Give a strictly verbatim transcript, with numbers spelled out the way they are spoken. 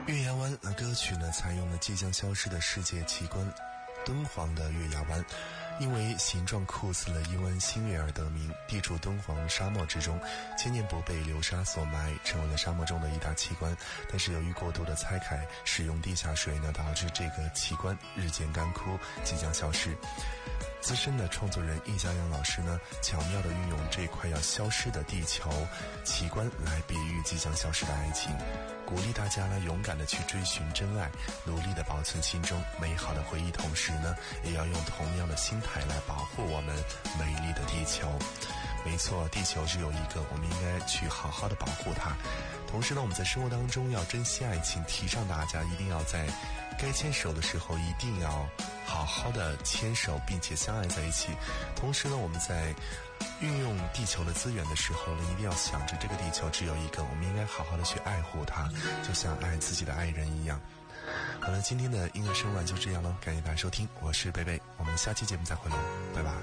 月牙湾的歌曲呢，采用了即将消失的世界奇观敦煌的月牙湾，因为形状酷似了一湾新月而得名。地处敦煌沙漠之中，千年不被流沙所埋，成为了沙漠中的一大奇观。但是由于过度的拆开使用地下水呢，导致这个奇观日渐干枯，即将消失。资深的创作人易家阳老师呢，巧妙地运用这块要消失的地球奇观来比喻即将消失的爱情，鼓励大家呢勇敢地去追寻真爱，努力地保存心中美好的回忆，同时呢也要用同样的心态来保护我们美丽的地球。没错，地球只有一个，我们应该去好好的保护它。同时呢，我们在生活当中要珍惜爱情，提倡大家一定要在该牵手的时候一定要好好的牵手，并且相爱在一起。同时呢，我们在运用地球的资源的时候呢，一定要想着这个地球只有一个，我们应该好好的去爱护它，就像爱自己的爱人一样。好了，今天的音乐声晚就这样了，感谢大家收听，我是贝贝，我们下期节目再会喽，拜拜。